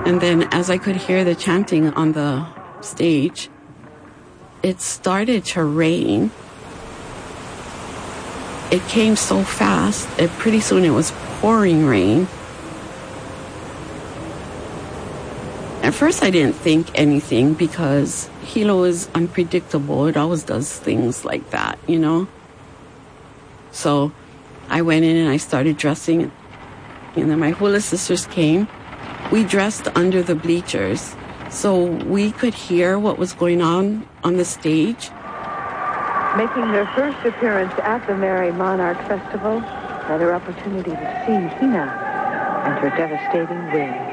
And then as I could hear the chanting on the stage, it started to rain. It came so fast, pretty soon it was pouring rain. At first I didn't think anything because Hilo is unpredictable. It always does things like that, you know? So I went in and I started dressing. And then my hula sisters came. We dressed under the bleachers so we could hear what was going on the stage. Making their first appearance at the Merry Monarch Festival, another opportunity to see Hina and her devastating wing.